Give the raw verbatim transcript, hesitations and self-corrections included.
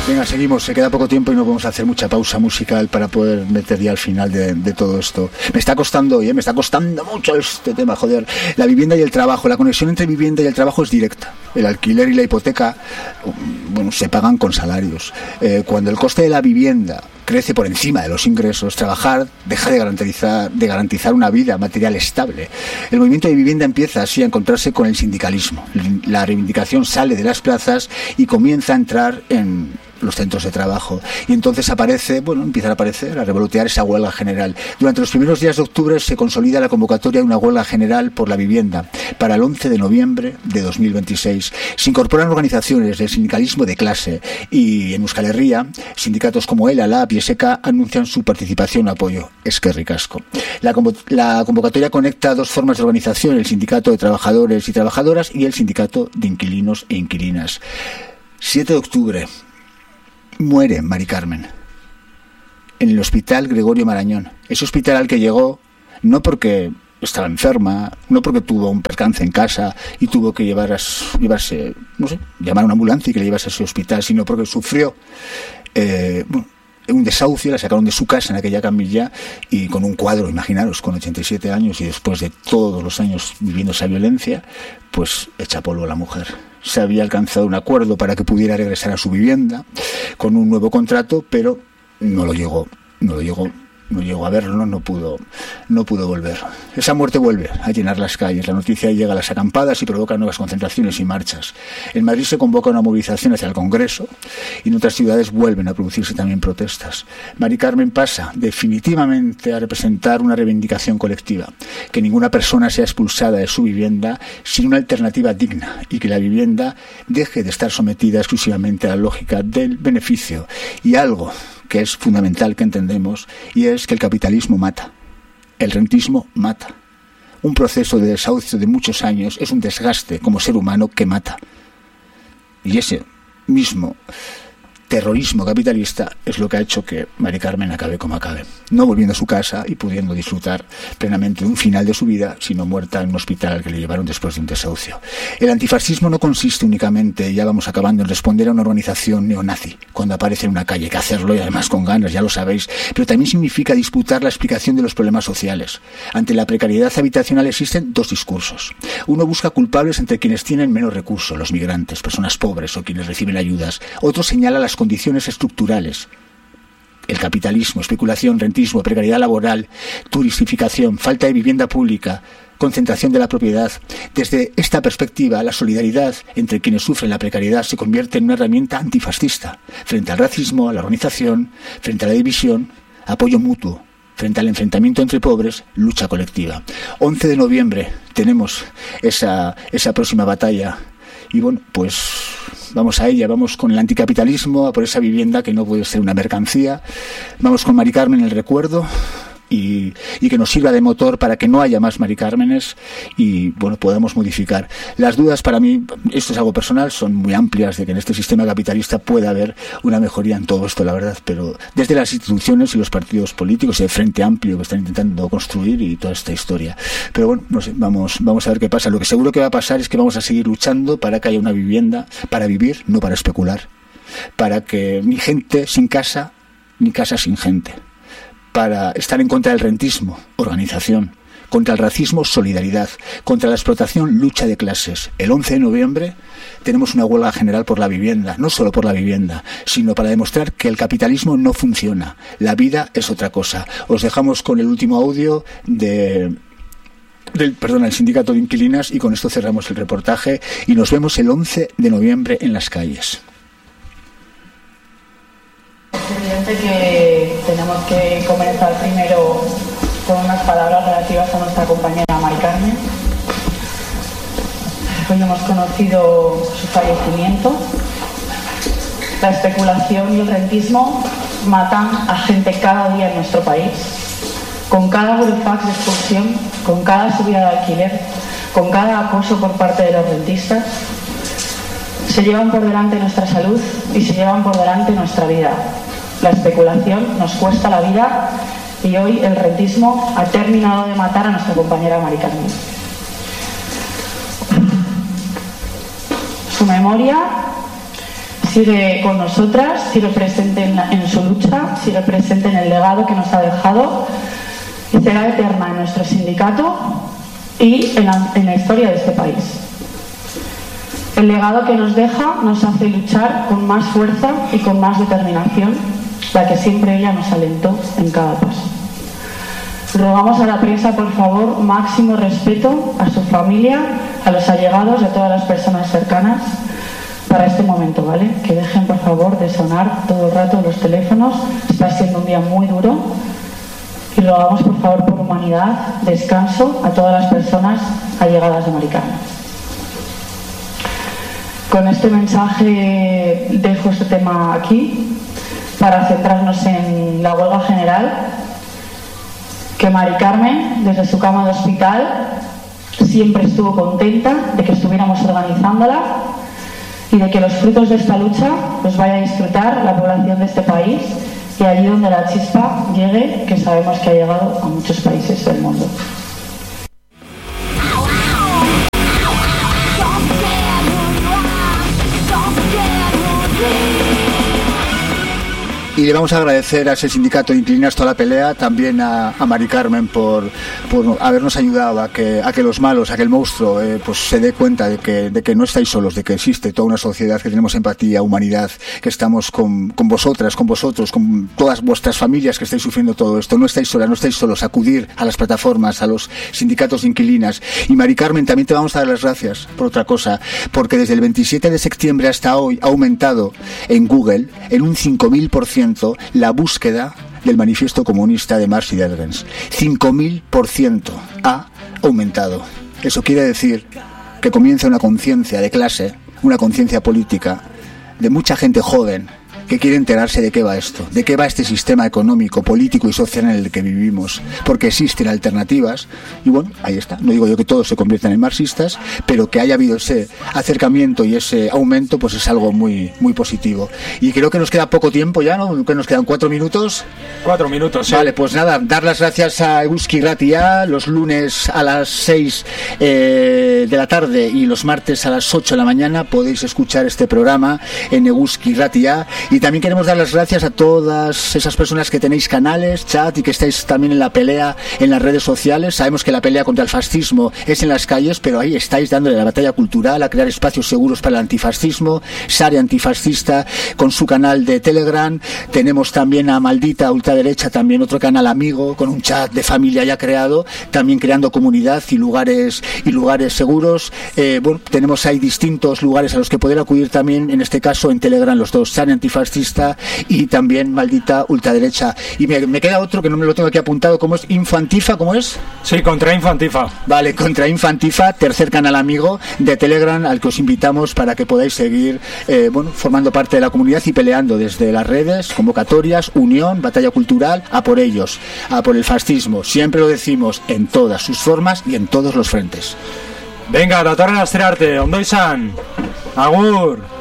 Venga, seguimos, se queda poco tiempo y no podemos hacer mucha pausa musical para poder meter ya al final de, de todo esto. Me está costando, ¿eh? me está costando mucho este tema, joder. La vivienda y el trabajo, la conexión entre vivienda y el trabajo es directa. El alquiler y la hipoteca, bueno, se pagan con salarios. Eh, cuando el coste de la vivienda crece por encima de los ingresos, trabajar deja de garantizar, de garantizar una vida material estable. El movimiento de vivienda empieza así a encontrarse con el sindicalismo. La reivindicación sale de las plazas y comienza a entrar en los centros de trabajo, y entonces aparece, bueno, empieza a aparecer, a revolotear esa huelga general. Durante los primeros días de octubre se consolida la convocatoria de una huelga general por la vivienda para el once de noviembre de dos mil veintiséis. Se incorporan organizaciones del sindicalismo de clase y en Euskal Herria, sindicatos como ELA, LAB y S K anuncian su participación o apoyo. Eskerrik asko. La, convo la convocatoria conecta dos formas de organización, el sindicato de trabajadores y trabajadoras y el sindicato de inquilinos e inquilinas. siete de octubre. Muere Mari Carmen en el hospital Gregorio Marañón. Ese hospital al que llegó no porque estaba enferma, no porque tuvo un percance en casa y tuvo que llevar a, llevarse, no sé, llamar a una ambulancia y que le llevase a ese hospital, sino porque sufrió eh, bueno, un desahucio, la sacaron de su casa en aquella camilla y con un cuadro, imaginaros, con ochenta y siete años y después de todos los años viviendo esa violencia, pues echa polvo a la mujer. Se había alcanzado un acuerdo para que pudiera regresar a su vivienda con un nuevo contrato, pero no lo llegó, no lo llegó, no llegó a verlo, no pudo, no pudo volver. Esa muerte vuelve a llenar las calles. La noticia llega a las acampadas y provoca nuevas concentraciones y marchas. En Madrid se convoca una movilización hacia el Congreso y en otras ciudades vuelven a producirse también protestas. Mari Carmen pasa definitivamente a representar una reivindicación colectiva, que ninguna persona sea expulsada de su vivienda sin una alternativa digna y que la vivienda deje de estar sometida exclusivamente a la lógica del beneficio y algo que es fundamental que entendemos, y es que el capitalismo mata, el rentismo mata. Un proceso de desahucio de muchos años es un desgaste como ser humano que mata. Y ese mismo terrorismo capitalista es lo que ha hecho que Mari Carmen acabe como acabe, no volviendo a su casa y pudiendo disfrutar plenamente de un final de su vida, sino muerta en un hospital al que le llevaron después de un desahucio. El antifascismo no consiste únicamente, ya vamos acabando, en responder a una organización neonazi cuando aparece en una calle, hay que hacerlo y además con ganas, ya lo sabéis, pero también significa disputar la explicación de los problemas sociales. Ante la precariedad habitacional existen dos discursos. Uno busca culpables entre quienes tienen menos recursos, los migrantes, personas pobres o quienes reciben ayudas. Otro señala las condiciones estructurales, el capitalismo, especulación, rentismo, precariedad laboral, turistificación, falta de vivienda pública, concentración de la propiedad. Desde esta perspectiva, la solidaridad entre quienes sufren la precariedad se convierte en una herramienta antifascista, frente al racismo, a la organización, frente a la división, apoyo mutuo. Frente al enfrentamiento entre pobres, lucha colectiva. once de noviembre tenemos esa, esa próxima batalla. Y bueno, pues vamos a ella, vamos con el anticapitalismo, a por esa vivienda que no puede ser una mercancía. Vamos con Mari Carmen, el recuerdo, y, y que nos sirva de motor para que no haya más Mari Cármenes y bueno, podamos modificar. Las dudas para mí, esto es algo personal, son muy amplias de que en este sistema capitalista pueda haber una mejoría en todo esto, la verdad, pero desde las instituciones y los partidos políticos y el Frente Amplio que están intentando construir y toda esta historia. Pero bueno, no sé, vamos, vamos a ver qué pasa. Lo que seguro que va a pasar es que vamos a seguir luchando para que haya una vivienda para vivir, no para especular, para que ni gente sin casa, ni casa sin gente, para estar en contra del rentismo, organización, contra el racismo, solidaridad, contra la explotación, lucha de clases. El once de noviembre tenemos una huelga general por la vivienda, no solo por la vivienda, sino para demostrar que el capitalismo no funciona, la vida es otra cosa. Os dejamos con el último audio de... Del, perdón, el sindicato de inquilinas y con esto cerramos el reportaje y nos vemos el once de noviembre en las calles. Es evidente que tenemos que comenzar primero con unas palabras relativas a nuestra compañera Mari Carmen. Hoy hemos conocido su fallecimiento. La especulación y el rentismo matan a gente cada día en nuestro país. Con cada burofax de expulsión, con cada subida de alquiler, con cada acoso por parte de los rentistas, se llevan por delante nuestra salud y se llevan por delante nuestra vida. La especulación nos cuesta la vida y hoy el rentismo ha terminado de matar a nuestra compañera Mari Carmen. Su memoria sigue con nosotras, sigue presente en, la, en su lucha, sigue presente en el legado que nos ha dejado y será eterna en nuestro sindicato y en la, en la historia de este país. El legado que nos deja nos hace luchar con más fuerza y con más determinación, la que siempre ella nos alentó en cada paso. Rogamos a la prensa, por favor, máximo respeto a su familia, a los allegados y a todas las personas cercanas para este momento, ¿vale? Que dejen, por favor, de sonar todo el rato los teléfonos. Está siendo un día muy duro y rogamos, por favor, por humanidad, descanso a todas las personas allegadas de Mari Carmen. Con este mensaje dejo este tema aquí para centrarnos en la huelga general, que Mari Carmen, desde su cama de hospital, siempre estuvo contenta de que estuviéramos organizándola y de que los frutos de esta lucha los vaya a disfrutar la población de este país y allí donde la chispa llegue, que sabemos que ha llegado a muchos países del mundo. Y le vamos a agradecer a ese sindicato de inquilinas toda la pelea, también a, a Mari Carmen por, por habernos ayudado a que, a que los malos, a que el monstruo eh, pues se dé cuenta de que, de que no estáis solos, de que existe toda una sociedad, que tenemos empatía, humanidad, que estamos con, con vosotras, con vosotros, con todas vuestras familias que estáis sufriendo todo esto. No estáis solas, no estáis solos. Acudir a las plataformas, a los sindicatos de inquilinas. Y Mari Carmen, también te vamos a dar las gracias por otra cosa, porque desde el veintisiete de septiembre hasta hoy ha aumentado en Google en un cinco mil por ciento la búsqueda del manifiesto comunista de Marx y de Engels. cinco mil por ciento ha aumentado. Eso quiere decir que comienza una conciencia de clase, una conciencia política de mucha gente joven que quiere enterarse de qué va esto, de qué va este sistema económico, político y social en el que vivimos, porque existen alternativas. Y bueno, ahí está. No digo yo que todos se conviertan en marxistas, pero que haya habido ese acercamiento y ese aumento, pues es algo muy muy positivo. Y creo que nos queda poco tiempo ya, ¿no? Que nos quedan cuatro minutos. Cuatro minutos, sí. Vale, pues nada, dar las gracias a Eguzki Ratia, los lunes a las seis eh, de la tarde y los martes a las ocho de la mañana podéis escuchar este programa en Eguzki Ratia. Y también queremos dar las gracias a todas esas personas que tenéis canales, chat y que estáis también en la pelea en las redes sociales. Sabemos que la pelea contra el fascismo es en las calles, pero ahí estáis dándole la batalla cultural a crear espacios seguros para el antifascismo. Sare Antifascista con su canal de Telegram. Tenemos también a Maldita Ultraderecha, también otro canal amigo con un chat de familia ya creado, también creando comunidad y lugares y lugares seguros. Eh, bueno, tenemos ahí distintos lugares a los que poder acudir también, en este caso en Telegram, los dos, Sare Antifascista y también Maldita Ultraderecha. Y me, me queda otro que no me lo tengo aquí apuntado, ¿cómo es? Infantifa, ¿cómo es? Sí, Contra Infantifa. Vale, Contra Infantifa, tercer canal amigo de Telegram al que os invitamos para que podáis seguir eh, bueno, formando parte de la comunidad y peleando desde las redes, convocatorias, unión, batalla cultural, a por ellos, a por el fascismo. Siempre lo decimos, en todas sus formas y en todos los frentes. Venga, datorren asterarte, ondo izan. Agur.